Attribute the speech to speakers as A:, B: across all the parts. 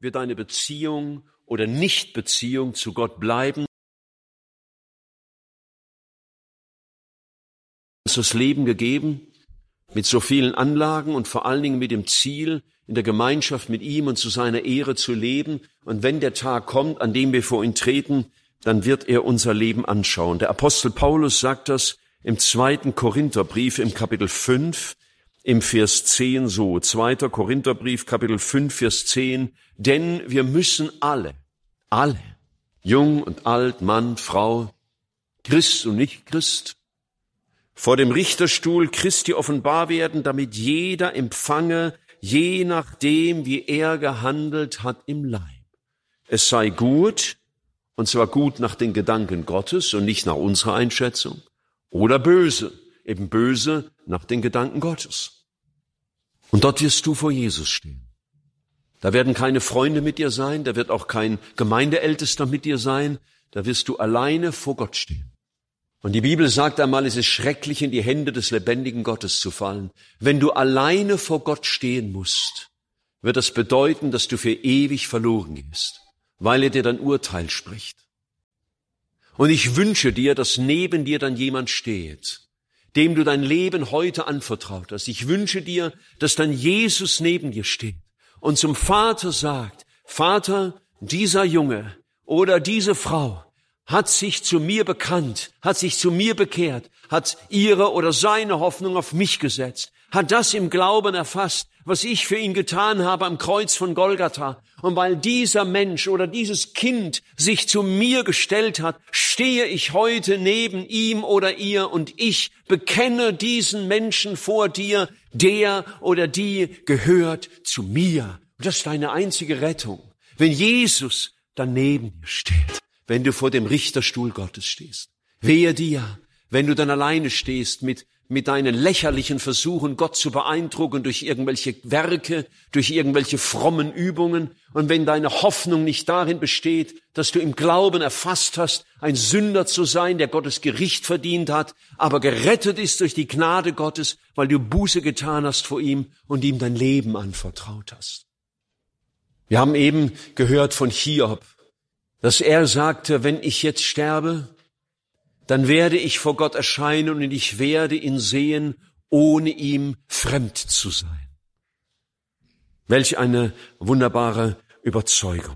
A: wird deine Beziehung oder Nichtbeziehung zu Gott bleiben. Uns das Leben gegeben, mit so vielen Anlagen und vor allen Dingen mit dem Ziel, in der Gemeinschaft mit ihm und zu seiner Ehre zu leben. Und wenn der Tag kommt, an dem wir vor ihn treten, dann wird er unser Leben anschauen. Der Apostel Paulus sagt das im 2. Korintherbrief im Kapitel 5, im Vers 10 so. 2. Korintherbrief, Kapitel 5, Vers 10. Denn wir müssen alle, jung und alt, Mann, Frau, Christ und Nicht-Christ, vor dem Richterstuhl Christi offenbar werden, damit jeder empfange, je nachdem, wie er gehandelt hat im Leib. Es sei gut, und zwar gut nach den Gedanken Gottes und nicht nach unserer Einschätzung, oder böse, eben böse nach den Gedanken Gottes. Und dort wirst du vor Jesus stehen. Da werden keine Freunde mit dir sein, da wird auch kein Gemeindeältester mit dir sein, da wirst du alleine vor Gott stehen. Und die Bibel sagt einmal, es ist schrecklich, in die Hände des lebendigen Gottes zu fallen. Wenn du alleine vor Gott stehen musst, wird das bedeuten, dass du für ewig verloren gehst, weil er dir dein Urteil spricht. Und ich wünsche dir, dass neben dir dann jemand steht, dem du dein Leben heute anvertraut hast. Ich wünsche dir, dass dann Jesus neben dir steht und zum Vater sagt, Vater, dieser Junge oder diese Frau hat sich zu mir bekannt, hat sich zu mir bekehrt, hat ihre oder seine Hoffnung auf mich gesetzt, hat das im Glauben erfasst, was ich für ihn getan habe am Kreuz von Golgatha. Und weil dieser Mensch oder dieses Kind sich zu mir gestellt hat, stehe ich heute neben ihm oder ihr und ich bekenne diesen Menschen vor dir, der oder die gehört zu mir. Und das ist deine einzige Rettung, wenn Jesus dann neben dir steht. Wenn du vor dem Richterstuhl Gottes stehst. Wehe dir, wenn du dann alleine stehst mit deinen lächerlichen Versuchen, Gott zu beeindrucken durch irgendwelche Werke, durch irgendwelche frommen Übungen. Und wenn deine Hoffnung nicht darin besteht, dass du im Glauben erfasst hast, ein Sünder zu sein, der Gottes Gericht verdient hat, aber gerettet ist durch die Gnade Gottes, weil du Buße getan hast vor ihm und ihm dein Leben anvertraut hast. Wir haben eben gehört von Hiob, dass er sagte, wenn ich jetzt sterbe, dann werde ich vor Gott erscheinen und ich werde ihn sehen, ohne ihm fremd zu sein. Welch eine wunderbare Überzeugung.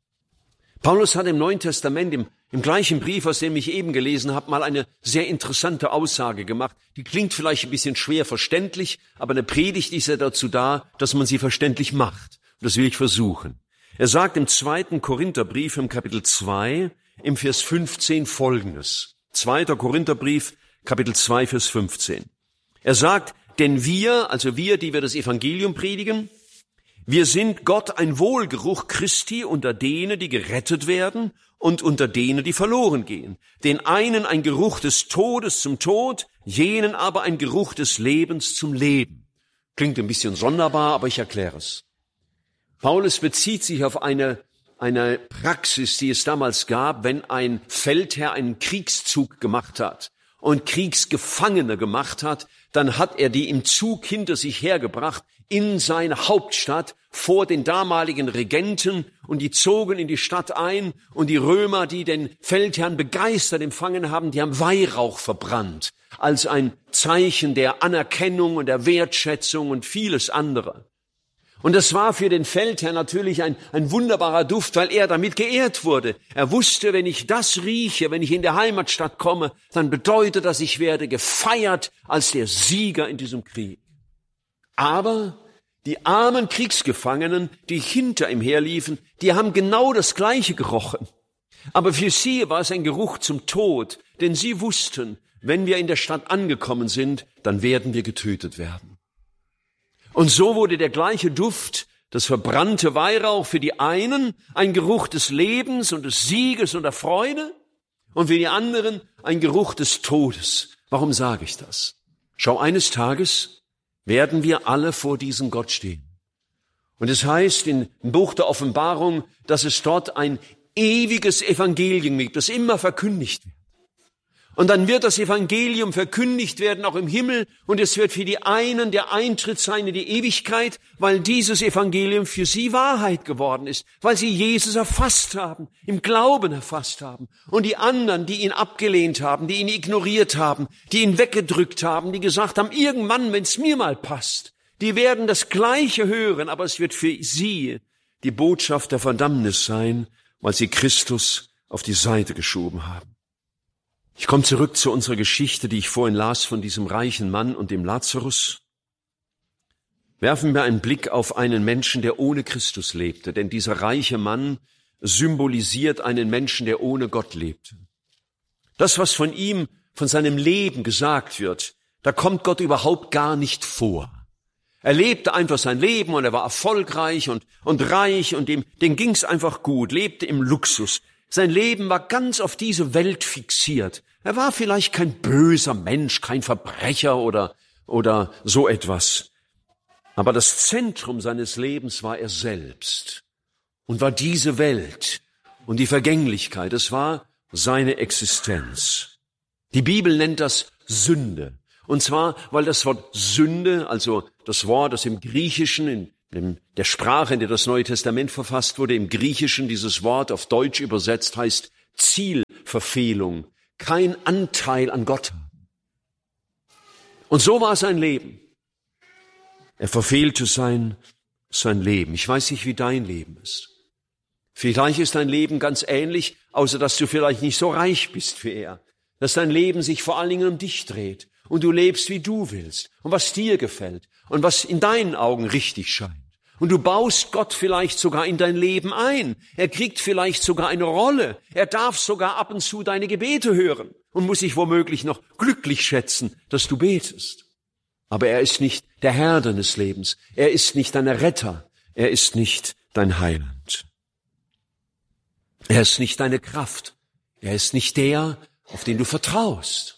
A: Paulus hat im Neuen Testament, im gleichen Brief, aus dem ich eben gelesen habe, mal eine sehr interessante Aussage gemacht. Die klingt vielleicht ein bisschen schwer verständlich, aber eine Predigt ist ja dazu da, dass man sie verständlich macht. Und das will ich versuchen. Er sagt im 2. Korintherbrief im Kapitel 2, im Vers 15 Folgendes. 2. Korintherbrief, Kapitel 2, Vers 15. Er sagt, denn wir, also wir, die wir das Evangelium predigen, wir sind Gott ein Wohlgeruch Christi unter denen, die gerettet werden und unter denen, die verloren gehen. Den einen ein Geruch des Todes zum Tod, jenen aber ein Geruch des Lebens zum Leben. Klingt ein bisschen sonderbar, aber ich erkläre es. Paulus bezieht sich auf eine Praxis, die es damals gab, wenn ein Feldherr einen Kriegszug gemacht hat und Kriegsgefangene gemacht hat, dann hat er die im Zug hinter sich hergebracht in seine Hauptstadt vor den damaligen Regenten und die zogen in die Stadt ein und die Römer, die den Feldherrn begeistert empfangen haben, die haben Weihrauch verbrannt als ein Zeichen der Anerkennung und der Wertschätzung und vieles andere. Und das war für den Feldherrn natürlich ein wunderbarer Duft, weil er damit geehrt wurde. Er wusste, wenn ich das rieche, wenn ich in der Heimatstadt komme, dann bedeutet das, ich werde gefeiert als der Sieger in diesem Krieg. Aber die armen Kriegsgefangenen, die hinter ihm herliefen, die haben genau das Gleiche gerochen. Aber für sie war es ein Geruch zum Tod, denn sie wussten, wenn wir in der Stadt angekommen sind, dann werden wir getötet werden. Und so wurde der gleiche Duft, das verbrannte Weihrauch, für die einen ein Geruch des Lebens und des Sieges und der Freude und für die anderen ein Geruch des Todes. Warum sage ich das? Schau, eines Tages werden wir alle vor diesem Gott stehen. Und es heißt im Buch der Offenbarung, dass es dort ein ewiges Evangelium gibt, das immer verkündigt wird. Und dann wird das Evangelium verkündigt werden, auch im Himmel. Und es wird für die einen der Eintritt sein in die Ewigkeit, weil dieses Evangelium für sie Wahrheit geworden ist, weil sie Jesus erfasst haben, im Glauben erfasst haben. Und die anderen, die ihn abgelehnt haben, die ihn ignoriert haben, die ihn weggedrückt haben, die gesagt haben, irgendwann, wenn es mir mal passt, die werden das Gleiche hören, aber es wird für sie die Botschaft der Verdammnis sein, weil sie Christus auf die Seite geschoben haben. Ich komme zurück zu unserer Geschichte, die ich vorhin las von diesem reichen Mann und dem Lazarus. Werfen wir einen Blick auf einen Menschen, der ohne Christus lebte, denn dieser reiche Mann symbolisiert einen Menschen, der ohne Gott lebte. Das, was von ihm, von seinem Leben gesagt wird, da kommt Gott überhaupt gar nicht vor. Er lebte einfach sein Leben und er war erfolgreich und reich und dem ging's einfach gut, lebte im Luxus. Sein Leben war ganz auf diese Welt fixiert. Er war vielleicht kein böser Mensch, kein Verbrecher oder so etwas. Aber das Zentrum seines Lebens war er selbst und war diese Welt und die Vergänglichkeit. Es war seine Existenz. Die Bibel nennt das Sünde. Und zwar, weil das Wort Sünde, also das Wort, das im Griechischen, in der Sprache, in der das Neue Testament verfasst wurde, im Griechischen dieses Wort auf Deutsch übersetzt heißt Zielverfehlung, kein Anteil an Gott haben. Und so war sein Leben. Er verfehlte sein Leben. Ich weiß nicht, wie dein Leben ist. Vielleicht ist dein Leben ganz ähnlich, außer dass du vielleicht nicht so reich bist wie er. Dass dein Leben sich vor allen Dingen um dich dreht und du lebst, wie du willst und was dir gefällt und was in deinen Augen richtig scheint. Und du baust Gott vielleicht sogar in dein Leben ein. Er kriegt vielleicht sogar eine Rolle. Er darf sogar ab und zu deine Gebete hören und muss sich womöglich noch glücklich schätzen, dass du betest. Aber er ist nicht der Herr deines Lebens. Er ist nicht dein Retter. Er ist nicht dein Heiland. Er ist nicht deine Kraft. Er ist nicht der, auf den du vertraust.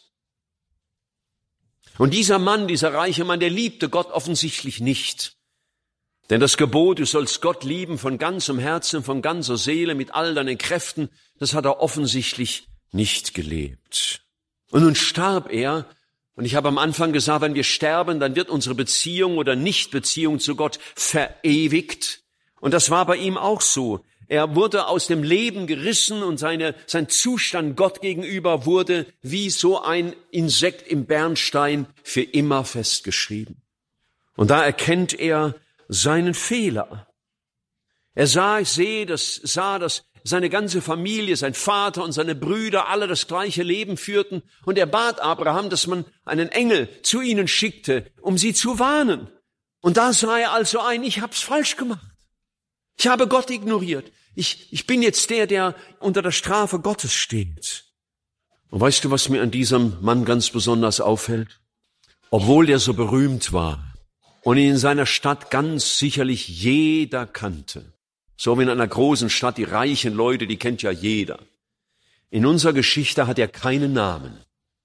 A: Und dieser Mann, dieser reiche Mann, der liebte Gott offensichtlich nicht. Denn das Gebot, du sollst Gott lieben von ganzem Herzen, von ganzer Seele, mit all deinen Kräften, das hat er offensichtlich nicht gelebt. Und nun starb er. Und ich habe am Anfang gesagt, wenn wir sterben, dann wird unsere Beziehung oder Nichtbeziehung zu Gott verewigt. Und das war bei ihm auch so. Er wurde aus dem Leben gerissen und sein Zustand Gott gegenüber wurde wie so ein Insekt im Bernstein für immer festgeschrieben. Und da erkennt er seinen Fehler. Er sah, dass seine ganze Familie, sein Vater und seine Brüder alle das gleiche Leben führten. Und er bat Abraham, dass man einen Engel zu ihnen schickte, um sie zu warnen. Und da sah er also ein, ich hab's falsch gemacht. Ich habe Gott ignoriert. Ich bin jetzt der unter der Strafe Gottes steht. Und weißt du, was mir an diesem Mann ganz besonders auffällt? Obwohl der so berühmt war und ihn in seiner Stadt ganz sicherlich jeder kannte, so wie in einer großen Stadt, die reichen Leute, die kennt ja jeder. In unserer Geschichte hat er keinen Namen.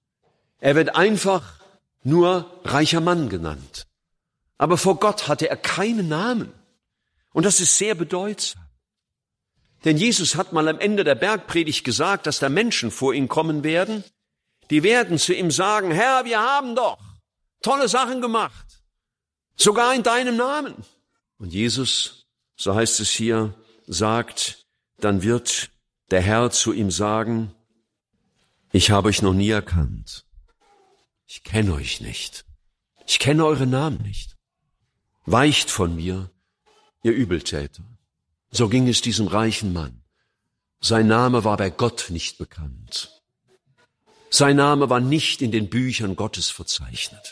A: Er wird einfach nur reicher Mann genannt. Aber vor Gott hatte er keinen Namen. Und das ist sehr bedeutsam. Denn Jesus hat mal am Ende der Bergpredigt gesagt, dass da Menschen vor ihn kommen werden, die werden zu ihm sagen, Herr, wir haben doch tolle Sachen gemacht, sogar in deinem Namen. Und Jesus, so heißt es hier, sagt, dann wird der Herr zu ihm sagen, ich habe euch noch nie erkannt. Ich kenne euch nicht. Ich kenne eure Namen nicht. Weicht von mir, ihr Übeltäter. So ging es diesem reichen Mann. Sein Name war bei Gott nicht bekannt. Sein Name war nicht in den Büchern Gottes verzeichnet.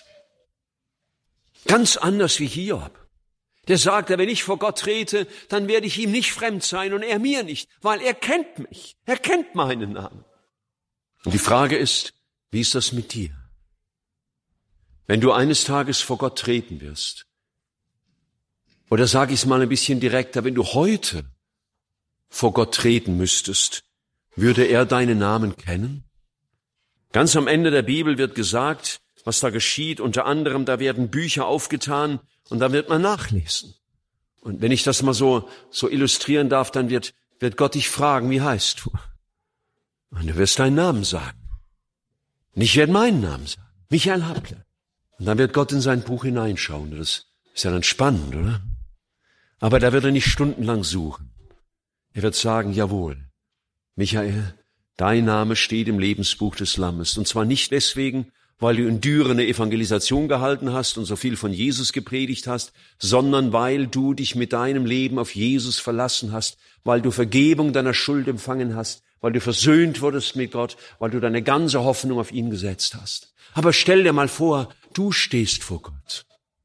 A: Ganz anders wie Hiob. Der sagte, wenn ich vor Gott trete, dann werde ich ihm nicht fremd sein und er mir nicht, weil er kennt mich. Er kennt meinen Namen. Und die Frage ist, wie ist das mit dir? Wenn du eines Tages vor Gott treten wirst, oder sage ich es mal ein bisschen direkter, wenn du heute vor Gott treten müsstest, würde er deinen Namen kennen? Ganz am Ende der Bibel wird gesagt, was da geschieht. Unter anderem, da werden Bücher aufgetan und da wird man nachlesen. Und wenn ich das mal so illustrieren darf, dann wird Gott dich fragen, wie heißt du? Und du wirst deinen Namen sagen. Und ich werde meinen Namen sagen. Michael Happler. Und dann wird Gott in sein Buch hineinschauen. Das ist ja dann spannend, oder? Aber da wird er nicht stundenlang suchen. Er wird sagen, jawohl, Michael, dein Name steht im Lebensbuch des Lammes. Und zwar nicht deswegen, weil du in Düren eine Evangelisation gehalten hast und so viel von Jesus gepredigt hast, sondern weil du dich mit deinem Leben auf Jesus verlassen hast, weil du Vergebung deiner Schuld empfangen hast, weil du versöhnt wurdest mit Gott, weil du deine ganze Hoffnung auf ihn gesetzt hast. Aber stell dir mal vor, du stehst vor Gott.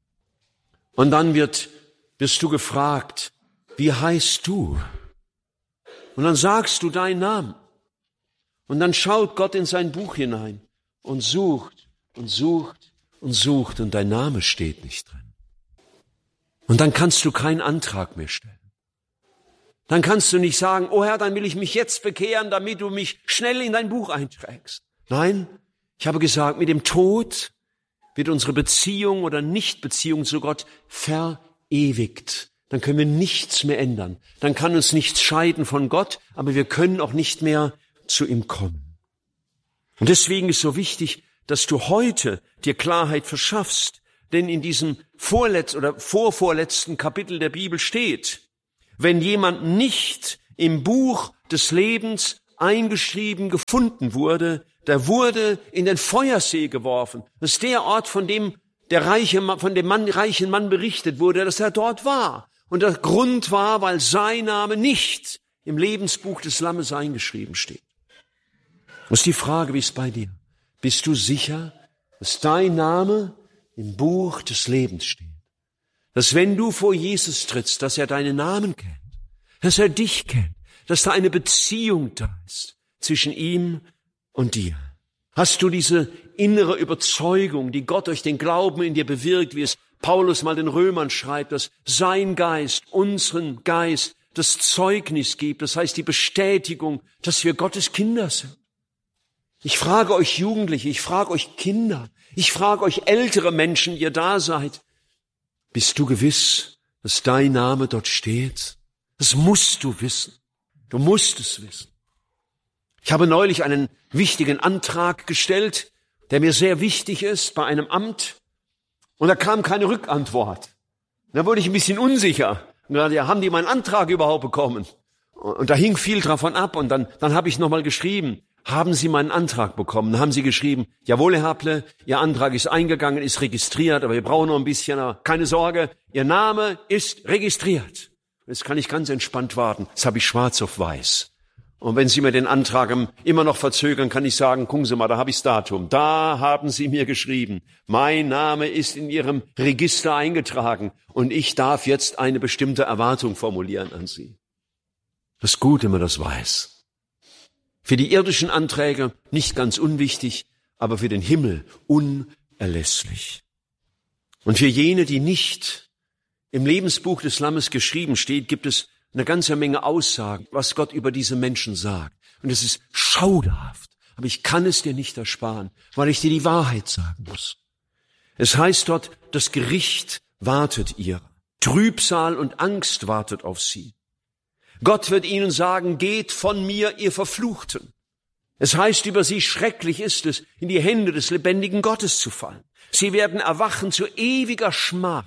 A: Und dann wirst du gefragt, wie heißt du? Und dann sagst du deinen Namen. Und dann schaut Gott in sein Buch hinein und sucht und sucht und sucht und dein Name steht nicht drin. Und dann kannst du keinen Antrag mehr stellen. Dann kannst du nicht sagen, oh Herr, dann will ich mich jetzt bekehren, damit du mich schnell in dein Buch einträgst. Nein, ich habe gesagt, mit dem Tod wird unsere Beziehung oder Nichtbeziehung zu Gott verewigt. Dann können wir nichts mehr ändern. Dann kann uns nichts scheiden von Gott, aber wir können auch nicht mehr zu ihm kommen. Und deswegen ist so wichtig, dass du heute dir Klarheit verschaffst. Denn in diesem vorvorletzten Kapitel der Bibel steht, wenn jemand nicht im Buch des Lebens eingeschrieben gefunden wurde, der wurde in den Feuersee geworfen. Das ist der Ort, von dem reichen Mann berichtet wurde, dass er dort war. Und der Grund war, weil sein Name nicht im Lebensbuch des Lammes eingeschrieben steht. Das ist die Frage, wie ist es bei dir? Bist du sicher, dass dein Name im Buch des Lebens steht? Dass wenn du vor Jesus trittst, dass er deinen Namen kennt, dass er dich kennt, dass da eine Beziehung da ist zwischen ihm und dir. Hast du diese innere Überzeugung, die Gott durch den Glauben in dir bewirkt, wie es Paulus mal den Römern schreibt, dass sein Geist, unseren Geist, das Zeugnis gibt, das heißt die Bestätigung, dass wir Gottes Kinder sind. Ich frage euch Jugendliche, ich frage euch Kinder, ich frage euch ältere Menschen, die ihr da seid, bist du gewiss, dass dein Name dort steht? Das musst du wissen. Du musst es wissen. Ich habe neulich einen wichtigen Antrag gestellt, der mir sehr wichtig ist bei einem Amt. Und da kam keine Rückantwort. Da wurde ich ein bisschen unsicher. Und da haben die meinen Antrag überhaupt bekommen? Und da hing viel davon ab. Und dann habe ich nochmal geschrieben, haben Sie meinen Antrag bekommen? Dann haben sie geschrieben, jawohl, Herr Happler, Ihr Antrag ist eingegangen, ist registriert, aber wir brauchen noch ein bisschen, aber keine Sorge, Ihr Name ist registriert. Jetzt kann ich ganz entspannt warten. Das habe ich schwarz auf weiß. Und wenn Sie mir den Antrag immer noch verzögern, kann ich sagen, gucken Sie mal, da habe ich das Datum. Da haben Sie mir geschrieben, mein Name ist in Ihrem Register eingetragen und ich darf jetzt eine bestimmte Erwartung formulieren an Sie. Das ist gut, wenn man das weiß. Für die irdischen Anträge nicht ganz unwichtig, aber für den Himmel unerlässlich. Und für jene, die nicht im Lebensbuch des Lammes geschrieben steht, gibt es eine ganze Menge Aussagen, was Gott über diese Menschen sagt. Und es ist schauderhaft, aber ich kann es dir nicht ersparen, weil ich dir die Wahrheit sagen muss. Es heißt dort, das Gericht wartet ihr. Trübsal und Angst wartet auf sie. Gott wird ihnen sagen, geht von mir, ihr Verfluchten. Es heißt über sie, schrecklich ist es, in die Hände des lebendigen Gottes zu fallen. Sie werden erwachen zu ewiger Schmach.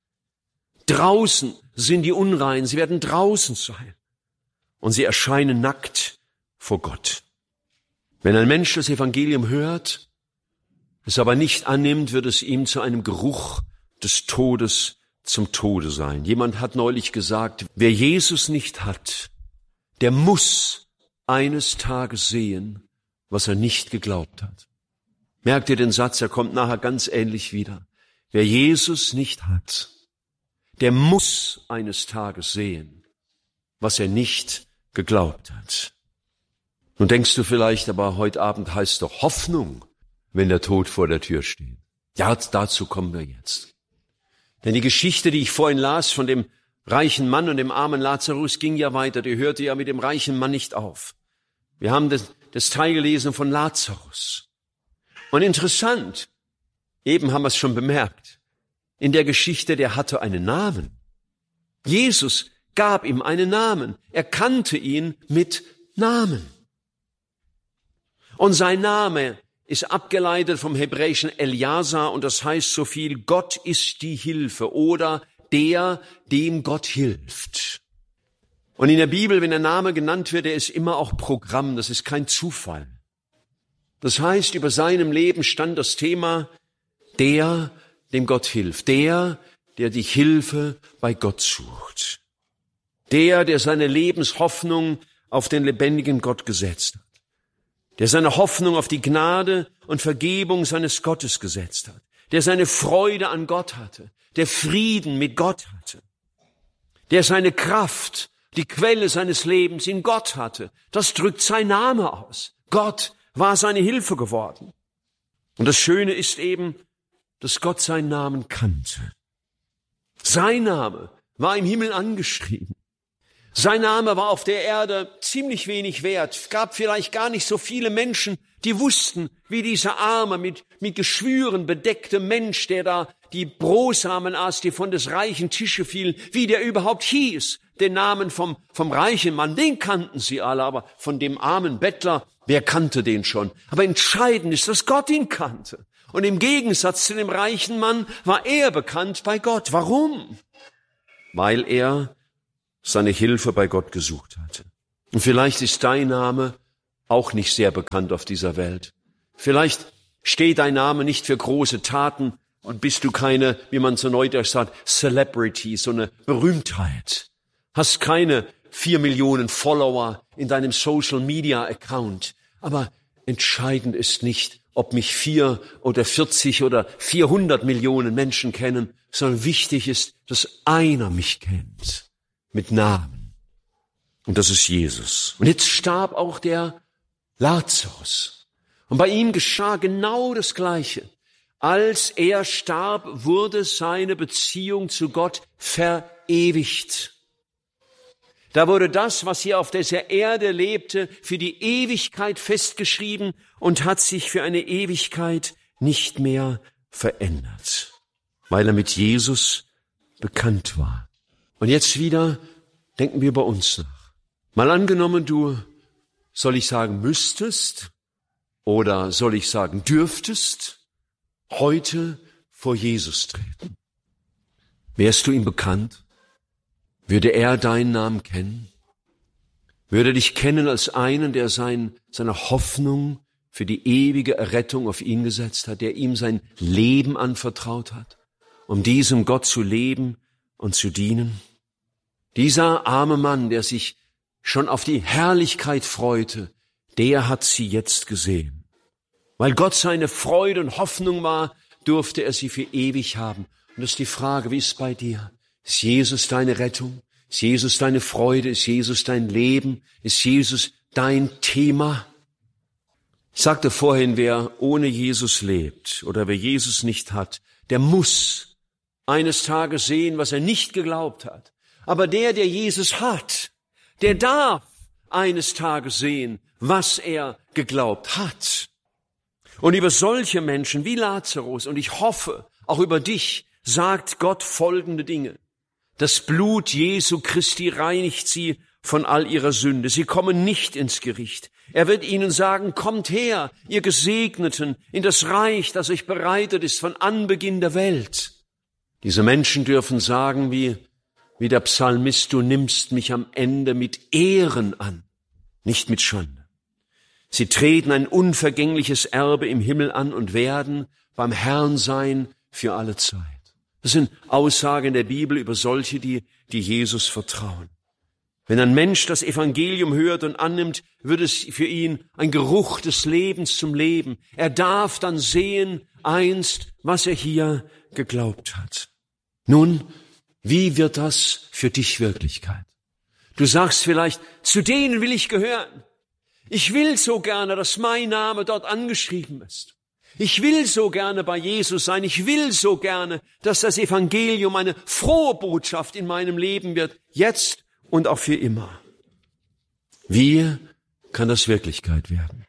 A: Draußen sind die Unreinen, sie werden draußen sein. Und sie erscheinen nackt vor Gott. Wenn ein Mensch das Evangelium hört, es aber nicht annimmt, wird es ihm zu einem Geruch des Todes zum Tode sein. Jemand hat neulich gesagt, wer Jesus nicht hat, der muss eines Tages sehen, was er nicht geglaubt hat. Merkt ihr den Satz, er kommt nachher ganz ähnlich wieder. Wer Jesus nicht hat, der muss eines Tages sehen, was er nicht geglaubt hat. Nun denkst du vielleicht, aber heute Abend heißt doch Hoffnung, wenn der Tod vor der Tür steht. Ja, dazu kommen wir jetzt. Denn die Geschichte, die ich vorhin las von dem reichen Mann und dem armen Lazarus, ging ja weiter. Die hörte ja mit dem reichen Mann nicht auf. Wir haben das Teil gelesen von Lazarus. Und interessant, eben haben wir es schon bemerkt, in der Geschichte, der hatte einen Namen. Jesus gab ihm einen Namen. Er kannte ihn mit Namen. Und sein Name ist abgeleitet vom hebräischen Eljasa und das heißt so viel, Gott ist die Hilfe oder der, dem Gott hilft. Und in der Bibel, wenn der Name genannt wird, der ist immer auch Programm, das ist kein Zufall. Das heißt, über seinem Leben stand das Thema, der, dem Gott hilft, der die Hilfe bei Gott sucht, der seine Lebenshoffnung auf den lebendigen Gott gesetzt hat, der seine Hoffnung auf die Gnade und Vergebung seines Gottes gesetzt hat, der seine Freude an Gott hatte, der Frieden mit Gott hatte, der seine Kraft, die Quelle seines Lebens in Gott hatte. Das drückt sein Name aus. Gott war seine Hilfe geworden. Und das Schöne ist eben, dass Gott seinen Namen kannte. Sein Name war im Himmel angeschrieben. Sein Name war auf der Erde ziemlich wenig wert. Es gab vielleicht gar nicht so viele Menschen, die wussten, wie dieser arme, mit Geschwüren bedeckte Mensch, der da die Brosamen aß, die von des reichen Tische fielen, wie der überhaupt hieß. Den Namen vom reichen Mann, den kannten sie alle, aber von dem armen Bettler, wer kannte den schon? Aber entscheidend ist, dass Gott ihn kannte. Und im Gegensatz zu dem reichen Mann war er bekannt bei Gott. Warum? Weil er seine Hilfe bei Gott gesucht hatte. Und vielleicht ist dein Name auch nicht sehr bekannt auf dieser Welt. Vielleicht steht dein Name nicht für große Taten und bist du keine, wie man so neudeutsch sagt, Celebrity, so eine Berühmtheit. Hast keine 4 Millionen Follower in deinem Social-Media-Account. Aber entscheidend ist nicht, ob mich 4 oder 40 oder 400 Millionen Menschen kennen, sondern wichtig ist, dass einer mich kennt. Mit Namen. Und das ist Jesus. Und jetzt starb auch der Lazarus. Und bei ihm geschah genau das Gleiche. Als er starb, wurde seine Beziehung zu Gott verewigt. Da wurde das, was hier auf dieser Erde lebte, für die Ewigkeit festgeschrieben und hat sich für eine Ewigkeit nicht mehr verändert, weil er mit Jesus bekannt war. Und jetzt wieder denken wir bei uns nach. Mal angenommen, du, soll ich sagen, müsstest oder soll ich sagen, dürftest heute vor Jesus treten. Wärst du ihm bekannt? Würde er deinen Namen kennen? Würde er dich kennen als einen, der seine Hoffnung für die ewige Errettung auf ihn gesetzt hat, der ihm sein Leben anvertraut hat, um diesem Gott zu leben und zu dienen? Dieser arme Mann, der sich schon auf die Herrlichkeit freute, der hat sie jetzt gesehen. Weil Gott seine Freude und Hoffnung war, durfte er sie für ewig haben. Und das ist die Frage, wie ist es bei dir? Ist Jesus deine Rettung? Ist Jesus deine Freude? Ist Jesus dein Leben? Ist Jesus dein Thema? Ich sagte vorhin, wer ohne Jesus lebt oder wer Jesus nicht hat, der muss eines Tages sehen, was er nicht geglaubt hat. Aber der Jesus hat, der darf eines Tages sehen, was er geglaubt hat. Und über solche Menschen wie Lazarus, und ich hoffe, auch über dich, sagt Gott folgende Dinge. Das Blut Jesu Christi reinigt sie von all ihrer Sünde. Sie kommen nicht ins Gericht. Er wird ihnen sagen, kommt her, ihr Gesegneten, in das Reich, das euch bereitet ist von Anbeginn der Welt. Diese Menschen dürfen sagen, wie der Psalmist, du nimmst mich am Ende mit Ehren an, nicht mit Schande. Sie treten ein unvergängliches Erbe im Himmel an und werden beim Herrn sein für alle Zeit. Das sind Aussagen der Bibel über solche, die Jesus vertrauen. Wenn ein Mensch das Evangelium hört und annimmt, wird es für ihn ein Geruch des Lebens zum Leben. Er darf dann sehen, einst, was er hier geglaubt hat. Nun, wie wird das für dich Wirklichkeit? Du sagst vielleicht, zu denen will ich gehören. Ich will so gerne, dass mein Name dort angeschrieben ist. Ich will so gerne bei Jesus sein. Ich will so gerne, dass das Evangelium eine frohe Botschaft in meinem Leben wird, jetzt und auch für immer. Wie kann das Wirklichkeit werden?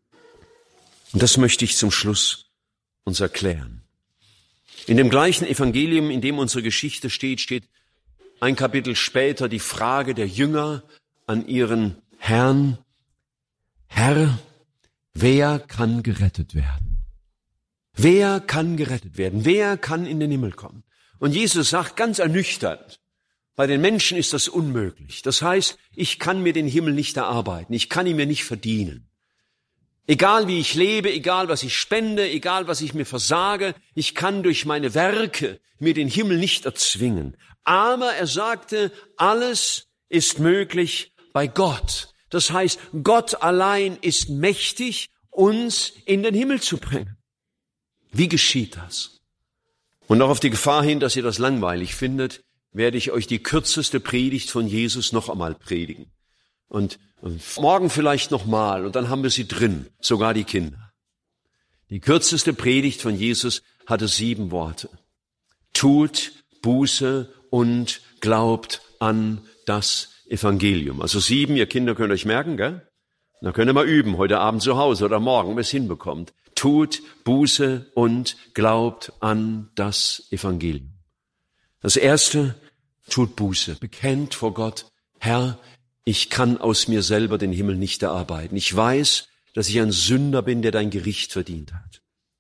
A: Und das möchte ich zum Schluss uns erklären. In dem gleichen Evangelium, in dem unsere Geschichte steht ein Kapitel später die Frage der Jünger an ihren Herrn: Herr, wer kann gerettet werden? Wer kann gerettet werden? Wer kann in den Himmel kommen? Und Jesus sagt ganz ernüchternd, bei den Menschen ist das unmöglich. Das heißt, ich kann mir den Himmel nicht erarbeiten, ich kann ihn mir nicht verdienen. Egal wie ich lebe, egal was ich spende, egal was ich mir versage, ich kann durch meine Werke mir den Himmel nicht erzwingen. Aber er sagte, alles ist möglich bei Gott. Das heißt, Gott allein ist mächtig, uns in den Himmel zu bringen. Wie geschieht das? Und noch auf die Gefahr hin, dass ihr das langweilig findet, werde ich euch die kürzeste Predigt von Jesus noch einmal predigen. Und morgen vielleicht nochmal, und dann haben wir sie drin, sogar die Kinder. Die kürzeste Predigt von Jesus hatte 7 Worte. Tut Buße und glaubt an das Evangelium. Also 7, ihr Kinder könnt euch merken, gell? Dann könnt ihr mal üben, heute Abend zu Hause oder morgen, wenn ihr es hinbekommt. Tut Buße und glaubt an das Evangelium. Das erste, tut Buße, bekennt vor Gott, Herr, ich kann aus mir selber den Himmel nicht erarbeiten. Ich weiß, dass ich ein Sünder bin, der dein Gericht verdient hat.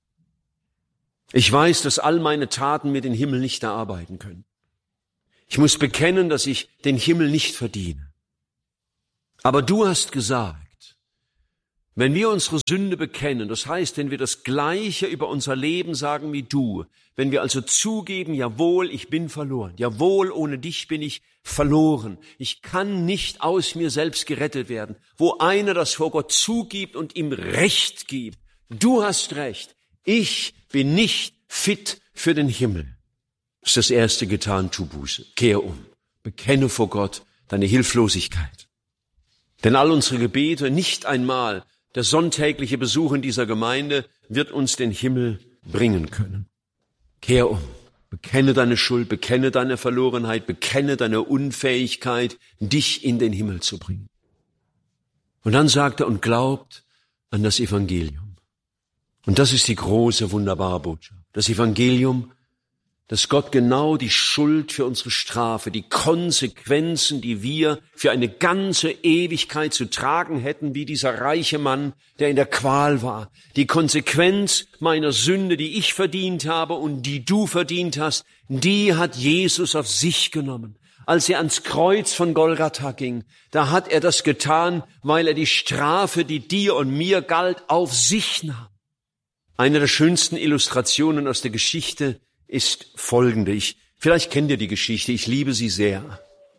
A: Ich weiß, dass all meine Taten mir den Himmel nicht erarbeiten können. Ich muss bekennen, dass ich den Himmel nicht verdiene. Aber du hast gesagt, wenn wir unsere Sünde bekennen, das heißt, wenn wir das Gleiche über unser Leben sagen wie du, wenn wir also zugeben, jawohl, ich bin verloren, jawohl, ohne dich bin ich verloren, ich kann nicht aus mir selbst gerettet werden, wo einer das vor Gott zugibt und ihm Recht gibt, du hast Recht, ich bin nicht fit für den Himmel. Das ist das erste getan, tu Buße, kehr um, bekenne vor Gott deine Hilflosigkeit. Denn all unsere Gebete, nicht einmal der sonntägliche Besuch in dieser Gemeinde wird uns den Himmel bringen können. Kehr um, bekenne deine Schuld, bekenne deine Verlorenheit, bekenne deine Unfähigkeit, dich in den Himmel zu bringen. Und dann sagt er, und glaubt an das Evangelium. Und das ist die große, wunderbare Botschaft. Das Evangelium, dass Gott genau die Schuld für unsere Strafe, die Konsequenzen, die wir für eine ganze Ewigkeit zu tragen hätten, wie dieser reiche Mann, der in der Qual war. Die Konsequenz meiner Sünde, die ich verdient habe und die du verdient hast, die hat Jesus auf sich genommen. Als er ans Kreuz von Golgatha ging, da hat er das getan, weil er die Strafe, die dir und mir galt, auf sich nahm. Eine der schönsten Illustrationen aus der Geschichte ist folgende. Vielleicht kennt ihr die Geschichte, ich liebe sie sehr.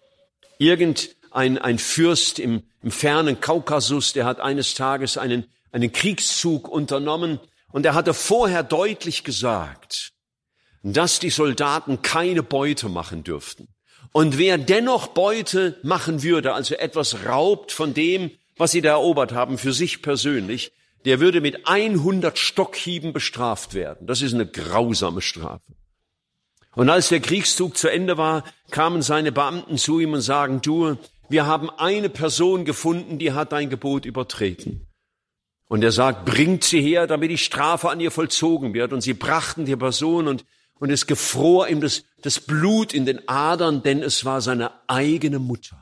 A: Ein Fürst im fernen Kaukasus, der hat eines Tages einen Kriegszug unternommen und er hatte vorher deutlich gesagt, dass die Soldaten keine Beute machen dürften. Und wer dennoch Beute machen würde, also etwas raubt von dem, was sie da erobert haben, für sich persönlich, der würde mit 100 Stockhieben bestraft werden. Das ist eine grausame Strafe. Und als der Kriegszug zu Ende war, kamen seine Beamten zu ihm und sagen, du, wir haben eine Person gefunden, die hat dein Gebot übertreten. Und er sagt, bringt sie her, damit die Strafe an ihr vollzogen wird. Und sie brachten die Person und es gefror ihm das Blut in den Adern, denn es war seine eigene Mutter.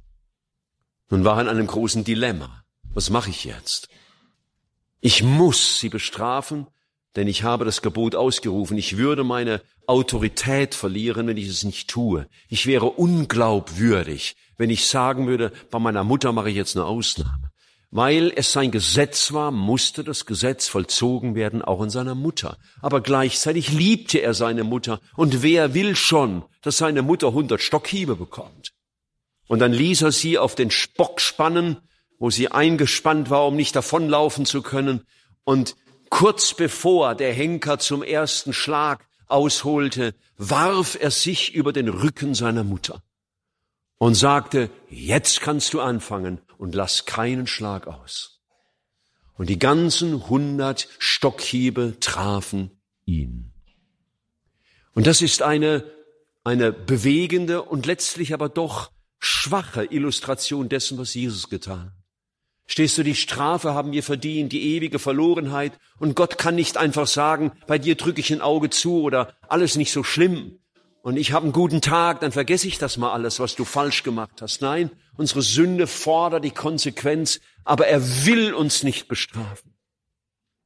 A: Nun war er in einem großen Dilemma. Was mache ich jetzt? Ich muss sie bestrafen, denn ich habe das Gebot ausgerufen. Ich würde meine Autorität verlieren, wenn ich es nicht tue. Ich wäre unglaubwürdig, wenn ich sagen würde, bei meiner Mutter mache ich jetzt eine Ausnahme. Weil es sein Gesetz war, musste das Gesetz vollzogen werden, auch in seiner Mutter. Aber gleichzeitig liebte er seine Mutter. Und wer will schon, dass seine Mutter 100 Stockhiebe bekommt? Und dann ließ er sie auf den Spock spannen, wo sie eingespannt war, um nicht davonlaufen zu können. Und kurz bevor der Henker zum ersten Schlag ausholte, warf er sich über den Rücken seiner Mutter und sagte, jetzt kannst du anfangen und lass keinen Schlag aus. Und die ganzen 100 Stockhiebe trafen ihn. Und das ist eine bewegende und letztlich aber doch schwache Illustration dessen, was Jesus getan hat. Stehst du, die Strafe haben wir verdient, die ewige Verlorenheit. Und Gott kann nicht einfach sagen, bei dir drücke ich ein Auge zu oder alles nicht so schlimm. Und ich habe einen guten Tag, dann vergesse ich das mal alles, was du falsch gemacht hast. Nein, unsere Sünde fordert die Konsequenz, aber er will uns nicht bestrafen.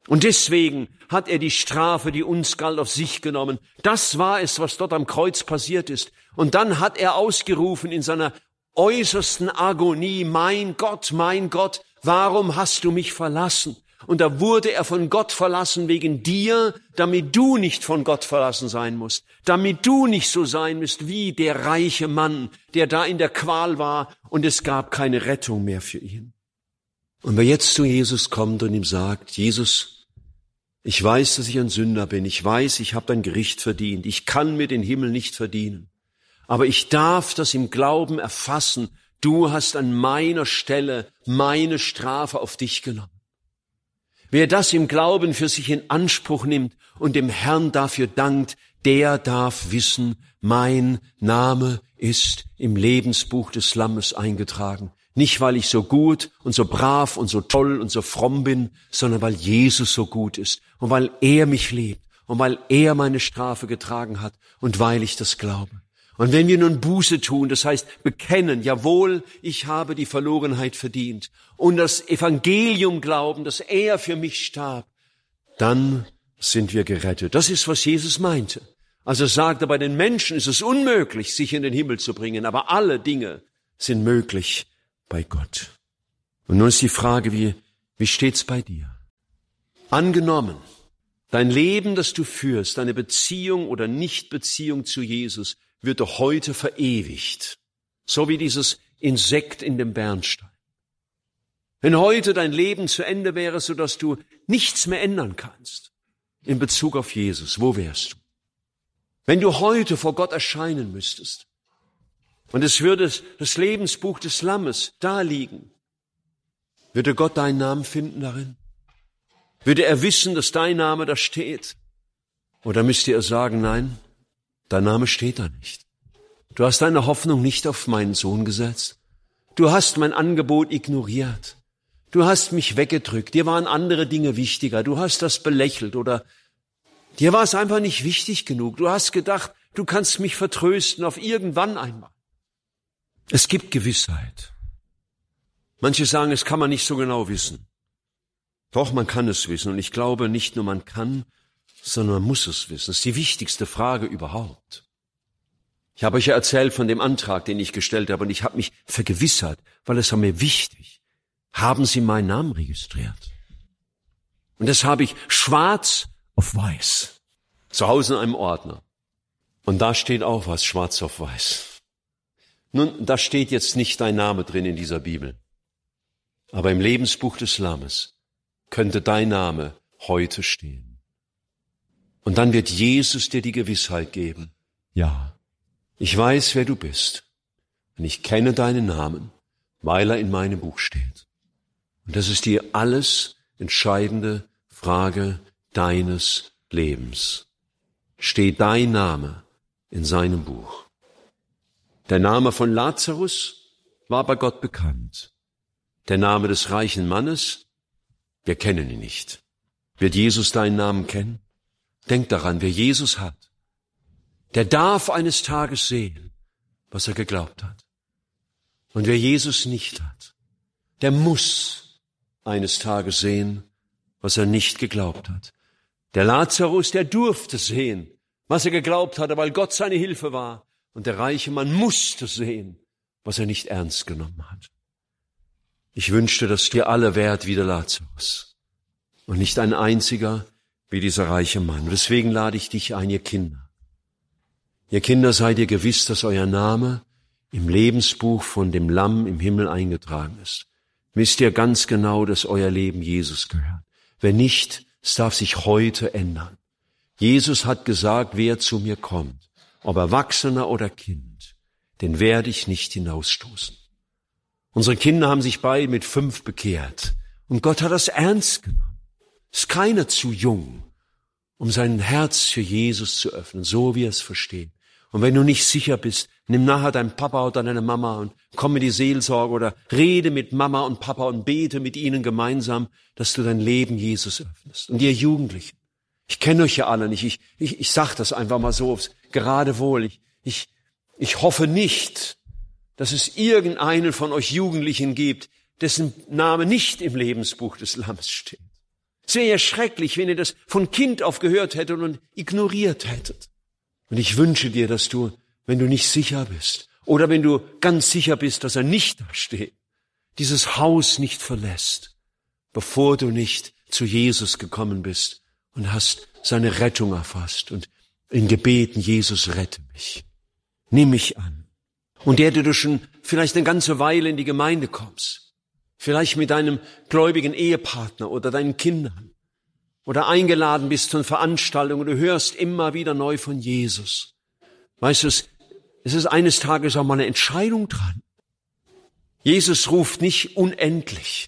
A: Und deswegen hat er die Strafe, die uns galt, auf sich genommen. Das war es, was dort am Kreuz passiert ist. Und dann hat er ausgerufen in seiner äußersten Agonie, mein Gott, warum hast du mich verlassen? Und da wurde er von Gott verlassen wegen dir, damit du nicht von Gott verlassen sein musst, damit du nicht so sein musst wie der reiche Mann, der da in der Qual war und es gab keine Rettung mehr für ihn. Und wer jetzt zu Jesus kommt und ihm sagt, Jesus, ich weiß, dass ich ein Sünder bin, ich weiß, ich habe dein Gericht verdient, ich kann mir den Himmel nicht verdienen, aber ich darf das im Glauben erfassen, du hast an meiner Stelle meine Strafe auf dich genommen. Wer das im Glauben für sich in Anspruch nimmt und dem Herrn dafür dankt, der darf wissen, mein Name ist im Lebensbuch des Lammes eingetragen. Nicht, weil ich so gut und so brav und so toll und so fromm bin, sondern weil Jesus so gut ist und weil er mich liebt und weil er meine Strafe getragen hat und weil ich das glaube. Und wenn wir nun Buße tun, das heißt bekennen, jawohl, ich habe die Verlorenheit verdient und das Evangelium glauben, dass er für mich starb, dann sind wir gerettet. Das ist, was Jesus meinte. Also er sagte, bei den Menschen ist es unmöglich, sich in den Himmel zu bringen, aber alle Dinge sind möglich bei Gott. Und nun ist die Frage, wie steht's bei dir? Angenommen, dein Leben, das du führst, deine Beziehung oder Nichtbeziehung zu Jesus, wird doch heute verewigt. So wie dieses Insekt in dem Bernstein. Wenn heute dein Leben zu Ende wäre, sodass du nichts mehr ändern kannst in Bezug auf Jesus, wo wärst du? Wenn du heute vor Gott erscheinen müsstest und es würde das Lebensbuch des Lammes da liegen, würde Gott deinen Namen finden darin? Würde er wissen, dass dein Name da steht? Oder müsste er sagen, nein, dein Name steht da nicht. Du hast deine Hoffnung nicht auf meinen Sohn gesetzt. Du hast mein Angebot ignoriert. Du hast mich weggedrückt. Dir waren andere Dinge wichtiger. Du hast das belächelt oder dir war es einfach nicht wichtig genug. Du hast gedacht, du kannst mich vertrösten auf irgendwann einmal. Es gibt Gewissheit. Manche sagen, es kann man nicht so genau wissen. Doch, man kann es wissen. Und ich glaube, nicht nur man kann, sondern man muss es wissen. Das ist die wichtigste Frage überhaupt. Ich habe euch ja erzählt von dem Antrag, den ich gestellt habe, und ich habe mich vergewissert, weil es war mir wichtig. Haben Sie meinen Namen registriert? Und das habe ich schwarz auf weiß. Zu Hause in einem Ordner. Und da steht auch was schwarz auf weiß. Nun, da steht jetzt nicht dein Name drin in dieser Bibel. Aber im Lebensbuch des Lammes könnte dein Name heute stehen. Und dann wird Jesus dir die Gewissheit geben. Ja, ich weiß, wer du bist. Und ich kenne deinen Namen, weil er in meinem Buch steht. Und das ist die alles entscheidende Frage deines Lebens. Steht dein Name in seinem Buch? Der Name von Lazarus war bei Gott bekannt. Der Name des reichen Mannes, wir kennen ihn nicht. Wird Jesus deinen Namen kennen? Denk daran, wer Jesus hat, der darf eines Tages sehen, was er geglaubt hat. Und wer Jesus nicht hat, der muss eines Tages sehen, was er nicht geglaubt hat. Der Lazarus, der durfte sehen, was er geglaubt hatte, weil Gott seine Hilfe war. Und der reiche Mann musste sehen, was er nicht ernst genommen hat. Ich wünschte, dass wir alle wärt wie der Lazarus und nicht ein einziger wie dieser reiche Mann. Und deswegen lade ich dich ein, ihr Kinder. Ihr Kinder, seid ihr gewiss, dass euer Name im Lebensbuch von dem Lamm im Himmel eingetragen ist. Wisst ihr ganz genau, dass euer Leben Jesus gehört. Wenn nicht, es darf sich heute ändern. Jesus hat gesagt, wer zu mir kommt, ob Erwachsener oder Kind, den werde ich nicht hinausstoßen. Unsere Kinder haben sich beide mit 5 bekehrt. Und Gott hat das ernst genommen. Ist keiner zu jung, um sein Herz für Jesus zu öffnen, so wie er es versteht. Und wenn du nicht sicher bist, nimm nachher deinen Papa oder deine Mama und komm in die Seelsorge oder rede mit Mama und Papa und bete mit ihnen gemeinsam, dass du dein Leben Jesus öffnest. Und ihr Jugendlichen, ich kenne euch ja alle nicht, ich sag das einfach mal so aufs Geradewohl. Ich hoffe nicht, dass es irgendeinen von euch Jugendlichen gibt, dessen Name nicht im Lebensbuch des Lammes steht. Es wäre ja schrecklich, wenn ihr das von Kind auf gehört hättet und ignoriert hättet. Und ich wünsche dir, dass du, wenn du nicht sicher bist oder wenn du ganz sicher bist, dass er nicht da steht, dieses Haus nicht verlässt, bevor du nicht zu Jesus gekommen bist und hast seine Rettung erfasst und in Gebeten, Jesus, rette mich. Nimm mich an. Und der du schon vielleicht eine ganze Weile in die Gemeinde kommst, vielleicht mit deinem gläubigen Ehepartner oder deinen Kindern oder eingeladen bist zu einer Veranstaltung und du hörst immer wieder neu von Jesus. Weißt du, es ist eines Tages auch mal eine Entscheidung dran. Jesus ruft nicht unendlich.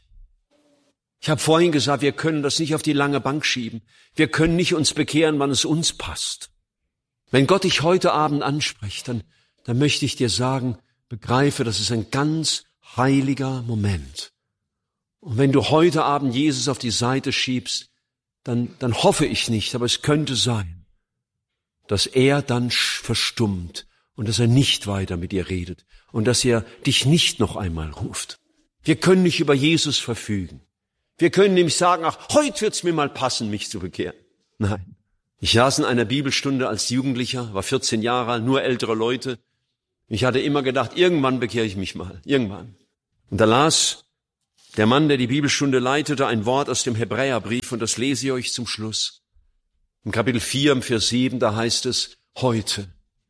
A: Ich habe vorhin gesagt, wir können das nicht auf die lange Bank schieben. Wir können nicht uns bekehren, wann es uns passt. Wenn Gott dich heute Abend anspricht, dann möchte ich dir sagen, begreife, das ist ein ganz heiliger Moment. Und wenn du heute Abend Jesus auf die Seite schiebst, dann hoffe ich nicht, aber es könnte sein, dass er dann verstummt und dass er nicht weiter mit dir redet und dass er dich nicht noch einmal ruft. Wir können nicht über Jesus verfügen. Wir können nämlich sagen, ach, heute wird's mir mal passen, mich zu bekehren. Nein. Ich saß in einer Bibelstunde als Jugendlicher, war 14 Jahre alt, nur ältere Leute. Ich hatte immer gedacht, irgendwann bekehre ich mich mal, irgendwann. Und da las der Mann, der die Bibelstunde leitete, ein Wort aus dem Hebräerbrief und das lese ich euch zum Schluss. Im Kapitel 4, im Vers 7, da heißt es, heute,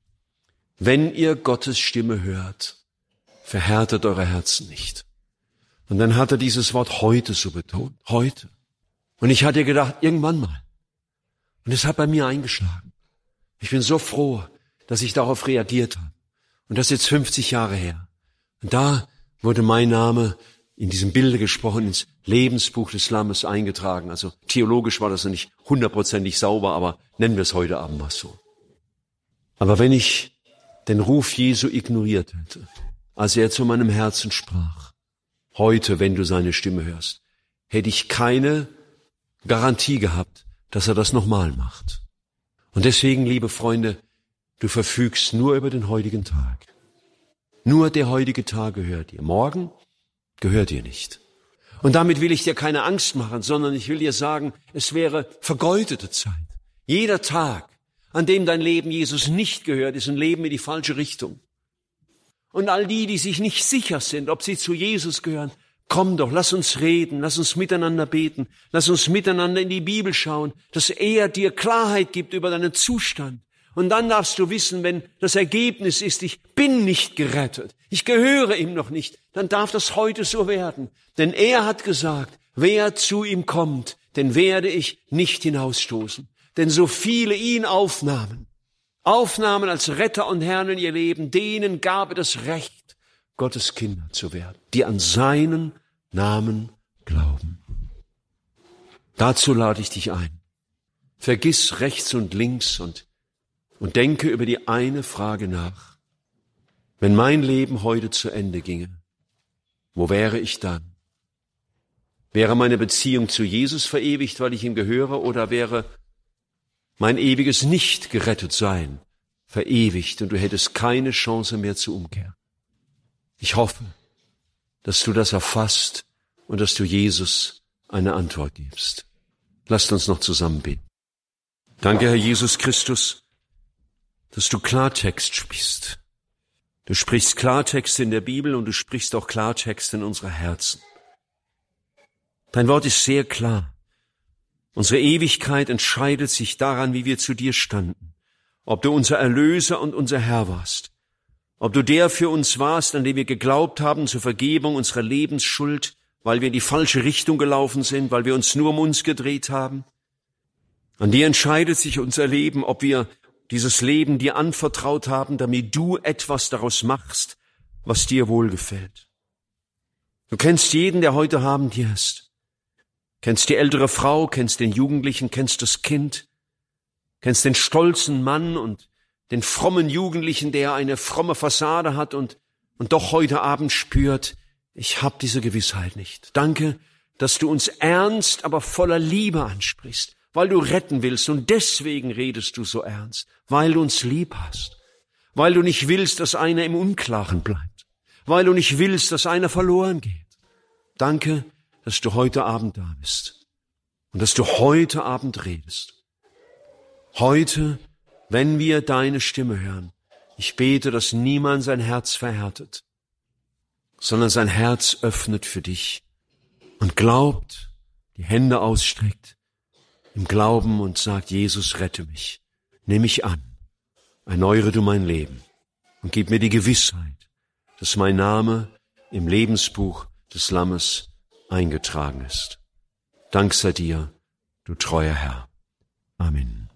A: wenn ihr Gottes Stimme hört, verhärtet eure Herzen nicht. Und dann hat er dieses Wort heute so betont, heute. Und ich hatte gedacht, irgendwann mal. Und es hat bei mir eingeschlagen. Ich bin so froh, dass ich darauf reagiert habe. Und das ist jetzt 50 Jahre her. Und da wurde mein Name in diesem Bilde gesprochen, ins Lebensbuch des Lammes eingetragen. Also theologisch war das noch nicht 100%ig sauber, aber nennen wir es heute Abend mal so. Aber wenn ich den Ruf Jesu ignoriert hätte, als er zu meinem Herzen sprach, heute, wenn du seine Stimme hörst, hätte ich keine Garantie gehabt, dass er das nochmal macht. Und deswegen, liebe Freunde, du verfügst nur über den heutigen Tag. Nur der heutige Tag gehört dir. Morgen gehört dir nicht. Und damit will ich dir keine Angst machen, sondern ich will dir sagen, es wäre vergeudete Zeit. Jeder Tag, an dem dein Leben Jesus nicht gehört, ist ein Leben in die falsche Richtung. Und all die sich nicht sicher sind, ob sie zu Jesus gehören, komm doch, lass uns reden, lass uns miteinander beten, lass uns miteinander in die Bibel schauen, dass er dir Klarheit gibt über deinen Zustand. Und dann darfst du wissen, wenn das Ergebnis ist, ich bin nicht gerettet, ich gehöre ihm noch nicht, dann darf das heute so werden. Denn er hat gesagt, wer zu ihm kommt, den werde ich nicht hinausstoßen. Denn so viele ihn aufnahmen als Retter und Herrn in ihr Leben, denen gab er das Recht, Gottes Kinder zu werden, die an seinen Namen glauben. Dazu lade ich dich ein. Vergiss rechts und links und denke über die eine Frage nach. Wenn mein Leben heute zu Ende ginge, wo wäre ich dann? Wäre meine Beziehung zu Jesus verewigt, weil ich ihm gehöre, oder wäre mein ewiges Nicht-Gerettet-Sein verewigt und du hättest keine Chance mehr zur Umkehr? Ich hoffe, dass du das erfasst und dass du Jesus eine Antwort gibst. Lasst uns noch zusammen beten. Danke, Herr Jesus Christus, dass du Klartext sprichst. Du sprichst Klartext in der Bibel und du sprichst auch Klartext in unsere Herzen. Dein Wort ist sehr klar. Unsere Ewigkeit entscheidet sich daran, wie wir zu dir standen. Ob du unser Erlöser und unser Herr warst. Ob du der für uns warst, an den wir geglaubt haben zur Vergebung unserer Lebensschuld, weil wir in die falsche Richtung gelaufen sind, weil wir uns nur um uns gedreht haben. An dir entscheidet sich unser Leben, ob wir dieses Leben dir anvertraut haben, damit du etwas daraus machst, was dir wohlgefällt. Du kennst jeden, der heute Abend hier ist. Kennst die ältere Frau, kennst den Jugendlichen, kennst das Kind, kennst den stolzen Mann und den frommen Jugendlichen, der eine fromme Fassade hat und doch heute Abend spürt, ich habe diese Gewissheit nicht. Danke, dass du uns ernst, aber voller Liebe ansprichst, weil du retten willst und deswegen redest du so ernst, weil du uns lieb hast, weil du nicht willst, dass einer im Unklaren bleibt, weil du nicht willst, dass einer verloren geht. Danke, dass du heute Abend da bist und dass du heute Abend redest. Heute, wenn wir deine Stimme hören, ich bete, dass niemand sein Herz verhärtet, sondern sein Herz öffnet für dich und glaubt, die Hände ausstreckt, im Glauben und sagt, Jesus, rette mich, nimm mich an, erneuere du mein Leben und gib mir die Gewissheit, dass mein Name im Lebensbuch des Lammes eingetragen ist. Dank sei dir, du treuer Herr. Amen.